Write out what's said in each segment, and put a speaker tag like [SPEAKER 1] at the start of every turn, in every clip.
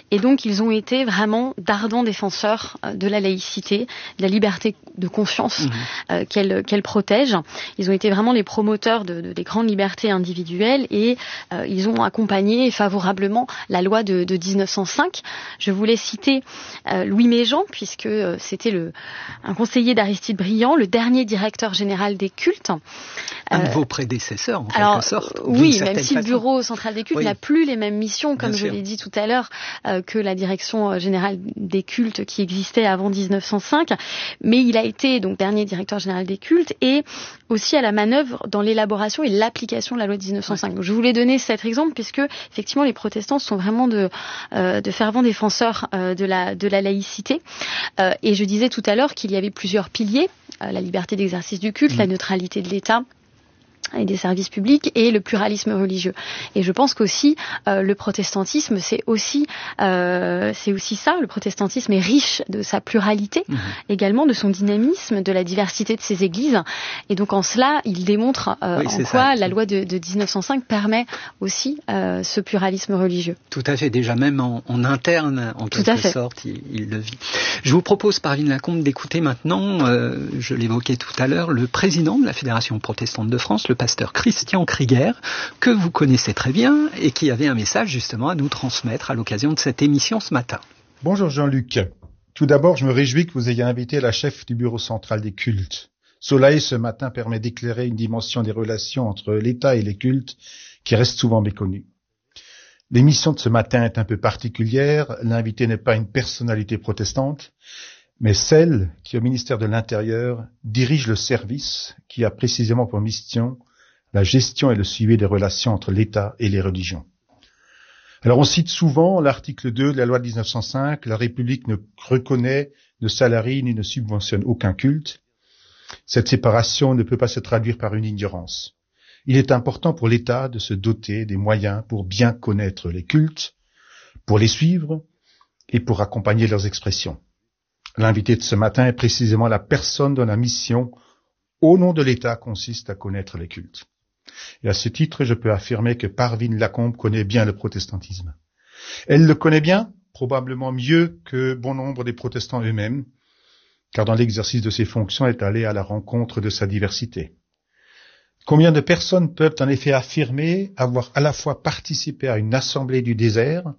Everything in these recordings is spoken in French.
[SPEAKER 1] Et donc, ils ont été vraiment d'ardents défenseurs de la laïcité, de la liberté de conscience qu'elle protège. Ils ont été vraiment les promoteurs des grandes libertés individuelles et ils ont accompagné favorablement la loi de 1905. Je voulais citer Louis Méjean, puisque c'était un conseiller d'Aristide Briand, le dernier directeur général des cultes.
[SPEAKER 2] Un de vos prédécesseurs, en quelque sorte.
[SPEAKER 1] Oui, même si le bureau central des cultes
[SPEAKER 2] Oui.
[SPEAKER 1] n'a plus les mêmes missions, comme
[SPEAKER 2] Bien
[SPEAKER 1] je
[SPEAKER 2] sûr.
[SPEAKER 1] l'ai dit tout à l'heure, que la direction générale des cultes qui existait avant 1905. Mais il a été donc dernier directeur général des cultes et aussi à la manœuvre dans l'élaboration et l'application de la loi de 1905. Donc, je voulais donner cet exemple puisque effectivement les protestants sont vraiment de fervents défenseurs de la laïcité. Et je disais tout à l'heure qu'il y avait plusieurs piliers, la liberté d'exercice du culte, la neutralité de l'État et des services publics et le pluralisme religieux. Et je pense qu'aussi le protestantisme c'est aussi ça. Le protestantisme est riche de sa pluralité, également de son dynamisme, de la diversité de ses églises. Et donc en cela, il démontre la loi de 1905 permet aussi ce pluralisme religieux.
[SPEAKER 2] Tout à fait. Déjà même en interne, en quelque sorte, il le vit. Je vous propose, Parveen Lacombe, d'écouter maintenant, je l'évoquais tout à l'heure, le président de la Fédération protestante de France, le pasteur Christian Krieger, que vous connaissez très bien et qui avait un message justement à nous transmettre à l'occasion de cette émission ce matin.
[SPEAKER 3] Bonjour Jean-Luc. Tout d'abord, je me réjouis que vous ayez invité la chef du bureau central des cultes. Cela, ce matin, permet d'éclairer une dimension des relations entre l'État et les cultes qui reste souvent méconnue. L'émission de ce matin est un peu particulière. L'invité n'est pas une personnalité protestante, mais celle qui, au ministère de l'Intérieur, dirige le service qui a précisément pour mission la gestion et le suivi des relations entre l'État et les religions. Alors on cite souvent l'article 2 de la loi de 1905, la République ne reconnaît, ne salarie ni ne subventionne aucun culte. Cette séparation ne peut pas se traduire par une ignorance. Il est important pour l'État de se doter des moyens pour bien connaître les cultes, pour les suivre et pour accompagner leurs expressions. L'invité de ce matin est précisément la personne dont la mission, au nom de l'État, consiste à connaître les cultes. Et à ce titre, je peux affirmer que Parveen Lacombe connaît bien le protestantisme. Elle le connaît bien, probablement mieux que bon nombre des protestants eux-mêmes, car dans l'exercice de ses fonctions, elle est allée à la rencontre de sa diversité. Combien de personnes peuvent en effet affirmer avoir à la fois participé à une assemblée du désert,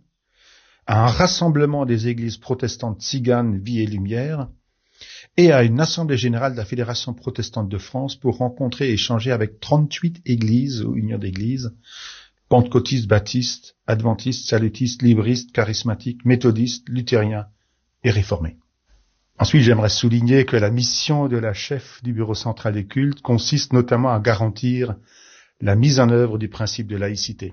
[SPEAKER 3] à un rassemblement des églises protestantes tziganes Vie et Lumière, et à une assemblée générale de la Fédération protestante de France pour rencontrer et échanger avec 38 églises ou unions d'églises, pentecôtistes, baptistes, adventistes, salutistes, libristes, charismatiques, méthodistes, luthériens et réformés. Ensuite, j'aimerais souligner que la mission de la chef du bureau central des cultes consiste notamment à garantir la mise en œuvre du principe de laïcité,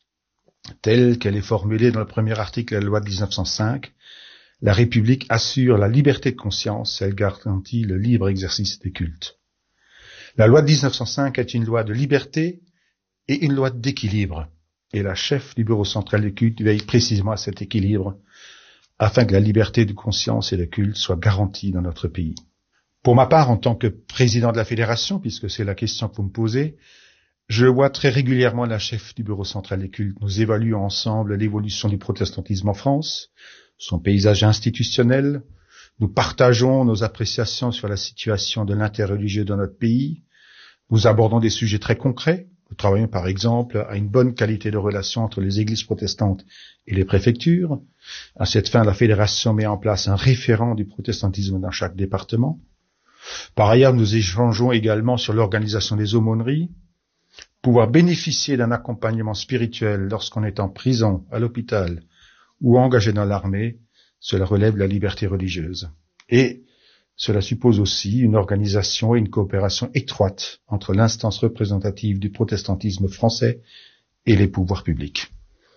[SPEAKER 3] telle qu'elle est formulée dans le premier article de la loi de 1905. La République assure la liberté de conscience, elle garantit le libre exercice des cultes. La loi de 1905 est une loi de liberté et une loi d'équilibre. Et la chef du bureau central des cultes veille précisément à cet équilibre afin que la liberté de conscience et de culte soient garanties dans notre pays. Pour ma part, en tant que président de la fédération, puisque c'est la question que vous me posez, je vois très régulièrement la chef du bureau central des cultes. Nous évaluons ensemble l'évolution du protestantisme en France, son paysage institutionnel. Nous partageons nos appréciations sur la situation de l'interreligieux dans notre pays. Nous abordons des sujets très concrets. Nous travaillons par exemple à une bonne qualité de relation entre les églises protestantes et les préfectures. À cette fin, la fédération met en place un référent du protestantisme dans chaque département. Par ailleurs, nous échangeons également sur l'organisation des aumôneries. Pouvoir bénéficier d'un accompagnement spirituel lorsqu'on est en prison, à l'hôpital ou engagé dans l'armée, cela relève de la liberté religieuse. Et cela suppose aussi une organisation et une coopération étroite entre l'instance représentative du protestantisme français et les pouvoirs publics.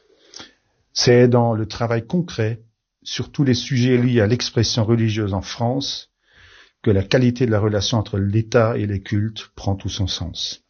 [SPEAKER 3] C'est dans le travail concret sur tous les sujets liés à l'expression religieuse en France que la qualité de la relation entre l'État et les cultes prend tout son sens.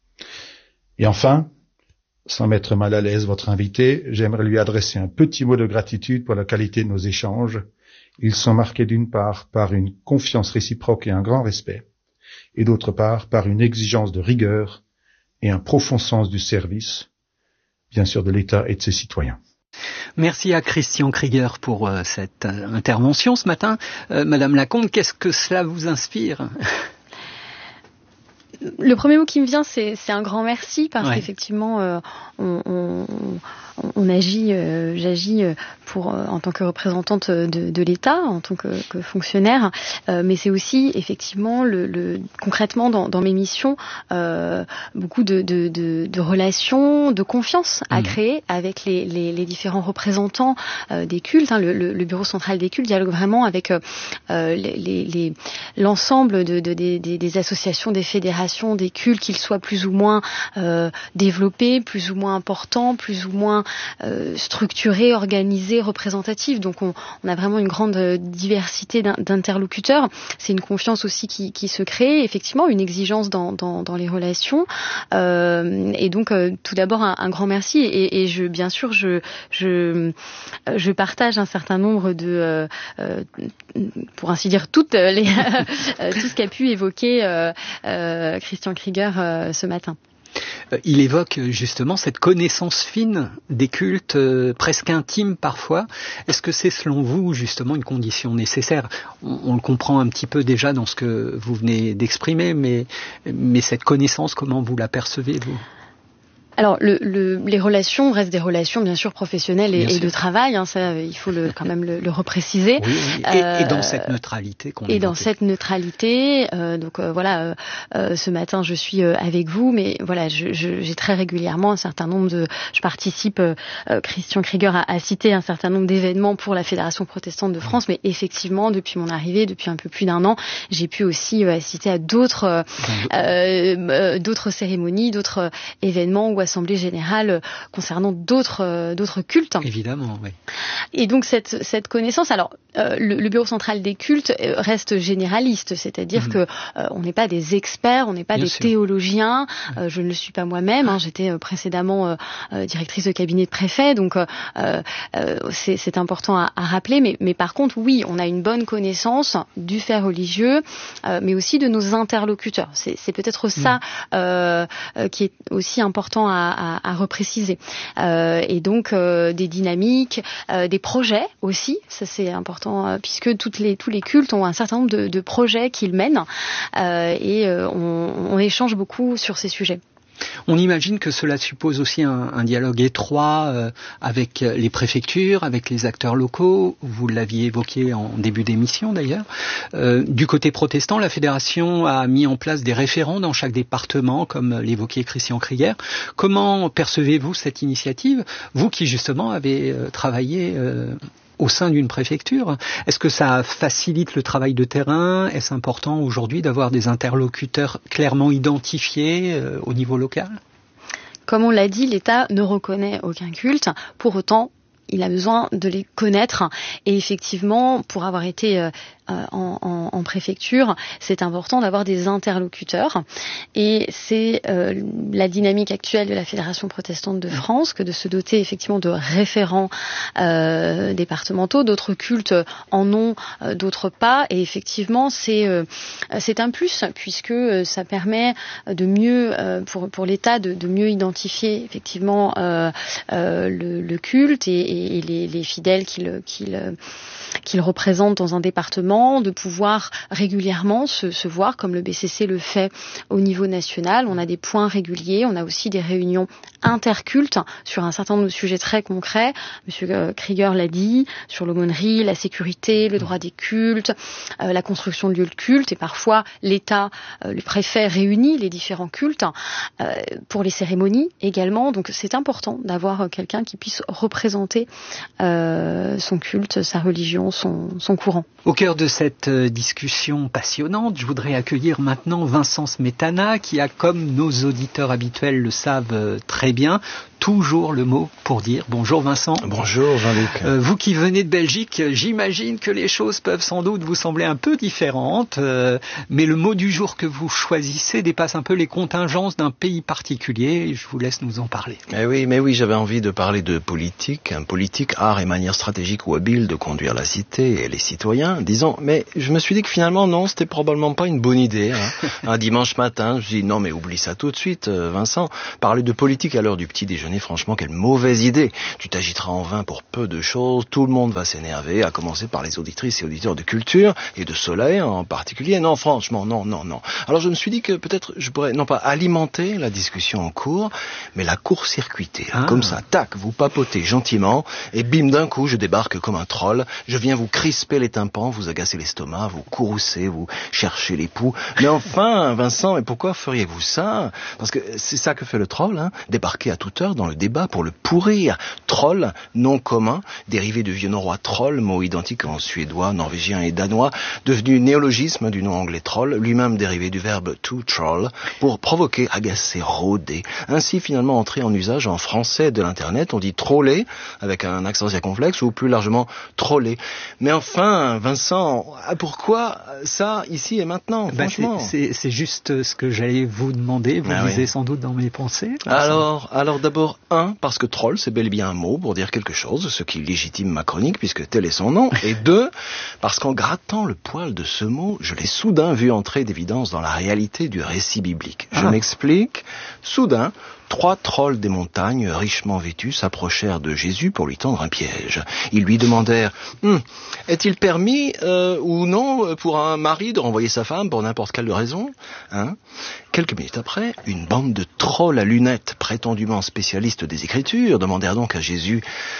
[SPEAKER 3] Et enfin, sans mettre mal à l'aise votre invité, j'aimerais lui adresser un petit mot de gratitude pour la qualité de nos échanges. Ils sont marqués d'une part par une confiance réciproque et un grand respect, et d'autre part par une exigence de rigueur et un profond sens du service, bien sûr de l'État et de ses citoyens.
[SPEAKER 2] Merci à Christian Krieger pour cette intervention ce matin. Madame Lacombe, qu'est-ce que cela vous inspire ?
[SPEAKER 1] Le premier mot qui me vient, c'est un grand merci, parce qu'effectivement, on agit, j'agis en tant que représentante de l'État, en tant que fonctionnaire, mais c'est aussi effectivement concrètement dans mes missions beaucoup de relations, de confiance à créer avec les différents représentants des cultes. Le Bureau central des cultes dialogue vraiment avec l'ensemble des associations, des fédérations, des cultes, qu'ils soient plus ou moins développés, plus ou moins importants, plus ou moins structurés, organisés, représentatifs. Donc on a vraiment une grande diversité d'interlocuteurs. C'est une confiance aussi qui se crée, effectivement, une exigence dans les relations. Et donc tout d'abord un grand merci. Et bien sûr je partage un certain nombre de pour ainsi dire tout ce qu'a pu évoquer Christian Krieger ce matin.
[SPEAKER 2] Il évoque justement cette connaissance fine des cultes, presque intimes parfois. Est-ce que c'est selon vous justement une condition nécessaire ? On le comprend un petit peu déjà dans ce que vous venez d'exprimer, mais cette connaissance, comment vous la percevez, vous ?
[SPEAKER 1] Alors, les relations restent des relations, bien sûr, professionnelles et de travail. Ça, il faut quand même le repréciser.
[SPEAKER 2] Oui. Et dans cette neutralité qu'on évoquait.
[SPEAKER 1] Et dans cette neutralité, ce matin, je suis avec vous, mais voilà, j'ai très régulièrement un certain nombre je participe. Christian Krieger a cité un certain nombre d'événements pour la Fédération protestante de France, mais effectivement, depuis mon arrivée, depuis un peu plus d'1 an, j'ai pu aussi assister à d'autres cérémonies, d'autres événements ou assemblée générale concernant d'autres cultes.
[SPEAKER 2] Évidemment, oui.
[SPEAKER 1] Et donc cette connaissance, alors le Bureau central des cultes reste généraliste, c'est-à-dire que on n'est pas des experts, on n'est pas des théologiens. Je ne le suis pas moi-même. J'étais précédemment directrice de cabinet de préfet, donc c'est important à rappeler. Mais par contre, oui, on a une bonne connaissance du fait religieux, mais aussi de nos interlocuteurs. C'est peut-être ça qui est aussi important à repréciser. Et donc des dynamiques, des projets aussi, ça c'est important puisque tous les cultes ont un certain nombre de projets qu'ils mènent et on échange beaucoup sur ces sujets.
[SPEAKER 2] On imagine que cela suppose aussi un dialogue étroit avec les préfectures, avec les acteurs locaux. Vous l'aviez évoqué en début d'émission d'ailleurs. Du côté protestant, la fédération a mis en place des référents dans chaque département, comme l'évoquait Christian Krieger. Comment percevez-vous cette initiative, vous qui justement avez travaillé au sein d'une préfecture? Est-ce que ça facilite le travail de terrain? Est-ce important aujourd'hui d'avoir des interlocuteurs clairement identifiés au niveau local?
[SPEAKER 1] Comme on l'a dit, l'État ne reconnaît aucun culte. Pour autant, il a besoin de les connaître. Et effectivement, pour avoir été en préfecture, c'est important d'avoir des interlocuteurs. Et c'est la dynamique actuelle de la Fédération protestante de France que de se doter effectivement de référents départementaux. D'autres cultes en ont, d'autres pas. Et effectivement, c'est un plus puisque ça permet de mieux, pour l'État, de mieux identifier effectivement le culte et les fidèles qu'il représente dans un département, de pouvoir régulièrement se voir comme le BCC le fait au niveau national. On a des points réguliers, on a aussi des réunions intercultes sur un certain nombre de sujets très concrets. Monsieur Krieger l'a dit, sur l'aumônerie, la sécurité, le droit des cultes, la construction de lieux de culte, et parfois l'État, le préfet réunit les différents cultes pour les cérémonies également. Donc c'est important d'avoir quelqu'un qui puisse représenter son culte, sa religion, son courant.
[SPEAKER 2] Au cœur de cette discussion passionnante, je voudrais accueillir maintenant Vincent Smetana, qui a, comme nos auditeurs habituels le savent très bien, toujours le mot pour dire bonjour Vincent.
[SPEAKER 4] Bonjour Jean-Luc.
[SPEAKER 2] Vous qui venez de Belgique, j'imagine que les choses peuvent sans doute vous sembler un peu différentes, mais le mot du jour que vous choisissez dépasse un peu les contingences d'un pays particulier. Je vous laisse nous en parler.
[SPEAKER 4] Mais oui, j'avais envie de parler de politique politique, art et manière stratégique ou habile de conduire la cité et les citoyens, disons, mais je me suis dit que finalement, non, c'était probablement pas une bonne idée. Un dimanche matin, je me suis dit, non mais oublie ça tout de suite, Vincent. Parler de politique à l'heure du petit déjeuner, franchement, quelle mauvaise idée. Tu t'agiteras en vain pour peu de choses, tout le monde va s'énerver, à commencer par les auditrices et auditeurs de culture, et de Soleil en particulier. Non, franchement, non. Alors je me suis dit que peut-être je pourrais, non pas alimenter la discussion en cours, mais la court-circuiter. Comme ça, tac, vous papotez gentiment, et bim, d'un coup, je débarque comme un troll, je viens vous crisper les tympans, vous agacer l'estomac, vous courroucer, vous chercher les poux. Mais enfin, Vincent, mais pourquoi feriez-vous ça? Parce que c'est ça que fait le troll, débarquer à toute heure dans le débat pour le pourrir. Troll, nom commun, dérivé du vieux norrois troll, mot identique en suédois, norvégien et danois, devenu néologisme du nom anglais troll, lui-même dérivé du verbe to troll, pour provoquer, agacer, rôder. Ainsi, finalement, entré en usage en français de l'internet, on dit troller, avec un accent circonflexe, ou plus largement troller. Mais enfin, Vincent, pourquoi ça, ici et maintenant, franchement?
[SPEAKER 2] C'est juste ce que j'allais vous demander, vous lisez sans doute dans mes pensées.
[SPEAKER 4] Alors d'abord, parce que troll, c'est bel et bien un mot pour dire quelque chose, ce qui légitime ma chronique, puisque tel est son nom. Et 2, parce qu'en grattant le poil de ce mot, je l'ai soudain vu entrer d'évidence dans la réalité du récit biblique. Je m'explique. Soudain, 3 trolls des montagnes, richement vêtus, s'approchèrent de Jésus pour lui tendre un piège. Ils lui demandèrent « Est-il permis ou non pour un mari de renvoyer sa femme pour n'importe quelle raison ?» Quelques minutes après, une bande de trolls à lunettes, prétendument spécialistes des Écritures, demandèrent donc à Jésus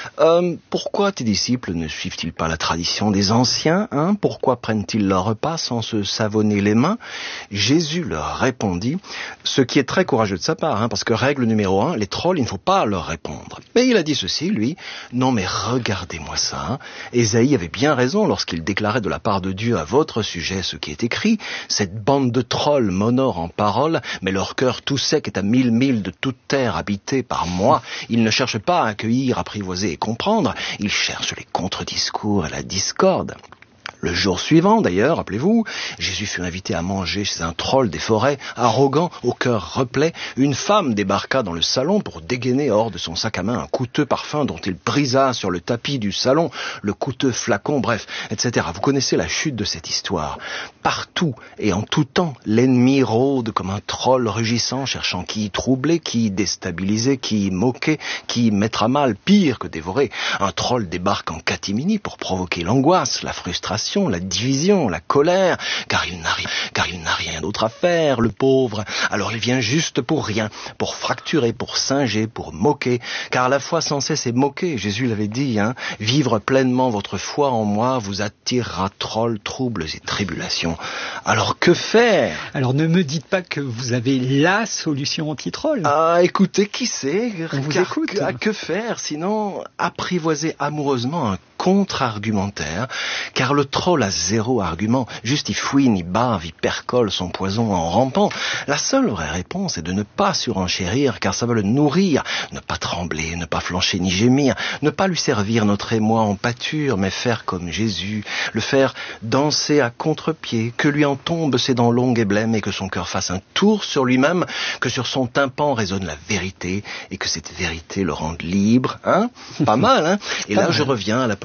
[SPEAKER 4] « Pourquoi tes disciples ne suivent-ils pas la tradition des anciens ? Pourquoi prennent-ils leur repas sans se savonner les mains ?» Jésus leur répondit, ce qui est très courageux de sa part, parce que règle numéro 1, les trolls, il ne faut pas leur répondre. Mais il a dit ceci, lui, non mais regardez-moi ça. Ésaïe avait bien raison lorsqu'il déclarait de la part de Dieu à votre sujet ce qui est écrit. Cette bande de trolls m'honore en parole, mais leur cœur tout sec est à 1000 milles de toute terre habitée par moi. Ils ne cherchent pas à accueillir, apprivoiser et comprendre. Ils cherchent les contre-discours et la discorde. Le jour suivant, d'ailleurs, rappelez-vous, Jésus fut invité à manger chez un troll des forêts, arrogant, au cœur replet. Une femme débarqua dans le salon pour dégainer hors de son sac à main un coûteux parfum dont il brisa sur le tapis du salon, le coûteux flacon, bref, etc. Vous connaissez la chute de cette histoire. Partout et en tout temps, l'ennemi rôde comme un troll rugissant, cherchant qui troubler, qui déstabiliser, qui moquer, qui mettre à mal, pire que dévorer. Un troll débarque en catimini pour provoquer l'angoisse, la frustration, la division, la colère, car il n'a rien d'autre à faire, le pauvre. Alors il vient juste pour rien, pour fracturer, pour singer, pour moquer, car la foi sans cesse est moquée. Jésus l'avait dit, vivre pleinement votre foi en moi vous attirera trolls, troubles et tribulations. Alors que faire?
[SPEAKER 2] Alors ne me dites pas que vous avez la solution anti-troll.
[SPEAKER 4] Écoutez, qui sait?
[SPEAKER 2] On vous écoute.
[SPEAKER 4] Que faire sinon apprivoiser amoureusement un contre-argumentaire, car le troll a 0 argument, juste il fouine, il bave, il percole son poison en rampant. La seule vraie réponse est de ne pas surenchérir, car ça va le nourrir, ne pas trembler, ne pas flancher ni gémir, ne pas lui servir notre émoi en pâture, mais faire comme Jésus, le faire danser à contre-pied, que lui en tombent ses dents longues et blêmes, et que son cœur fasse un tour sur lui-même, que sur son tympan résonne la vérité, et que cette vérité le rende libre, Pas mal, Et là, je reviens à la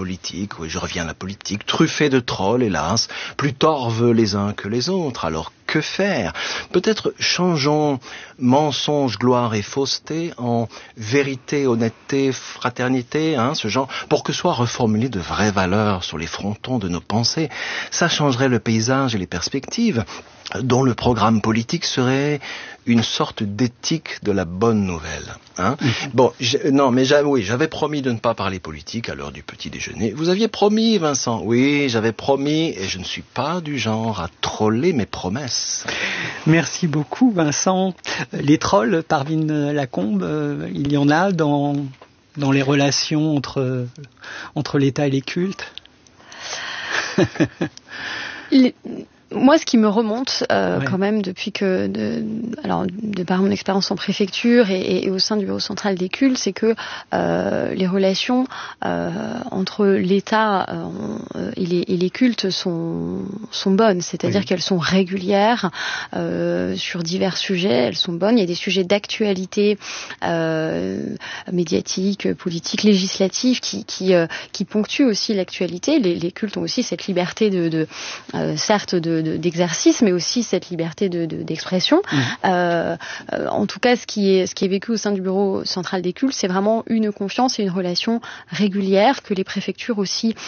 [SPEAKER 4] politique, truffée de trolls, hélas, plus torveux les uns que les autres. Alors, que faire? Peut-être changeons mensonge, gloire et fausseté en vérité, honnêteté, fraternité, ce genre, pour que soient reformulées de vraies valeurs sur les frontons de nos pensées. Ça changerait le paysage et les perspectives, dont le programme politique serait une sorte d'éthique de la bonne nouvelle. Bon, j'avais promis de ne pas parler politique à l'heure du petit déjeuner. Vous aviez promis, Vincent. Oui, j'avais promis, et je ne suis pas du genre à troller mes promesses.
[SPEAKER 2] Merci beaucoup, Vincent. Les trolls, Parvin Lacombe, il y en a dans les relations entre l'État et les cultes.
[SPEAKER 1] Moi, ce qui me remonte quand même depuis de par mon expérience en préfecture et au sein du bureau central des cultes, c'est que les relations entre l'État et les cultes sont bonnes, c'est-à-dire qu'elles sont régulières sur divers sujets, elles sont bonnes. Il y a des sujets d'actualité médiatique, politique, législative qui ponctuent aussi l'actualité. Les cultes ont aussi cette liberté certes d'exercice, mais aussi cette liberté d'expression. En tout cas, ce qui est vécu au sein du bureau central des cultes, c'est vraiment une confiance et une relation régulière que les préfectures aussi